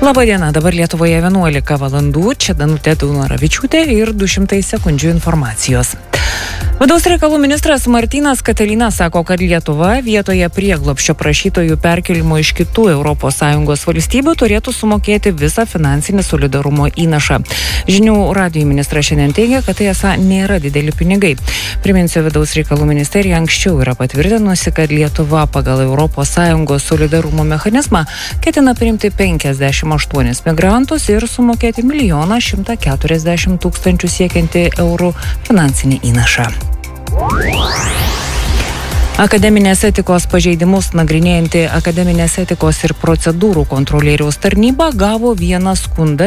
Labadiena, dabar Lietuvoje 11 valandų, čia Danutė Daunoravičiūtė ir 200 sekundžių informacijos. Vidaus reikalų ministras Martynas Katiliūnas sako, kad Lietuva vietoje prieglobsčio prašytojų perkelimo iš kitų ES valstybių turėtų sumokėti visą finansinį solidarumo įnašą. Žinių radijui ministras šiandien teigia, kad tai esą nėra dideli pinigai. Priminsiu, vidaus reikalų ministerija anksčiau yra patvirtinusi, kad Lietuva pagal ES solidarumo mechanizmą ketina priimti 58 migrantus ir sumokėti 1 140 000 siekiantį eurų finansinį įnašą. Akademinės etikos pažeidimus nagrinėjanti akademinės etikos ir procedūrų kontrolieriaus tarnyba gavo vieną skundą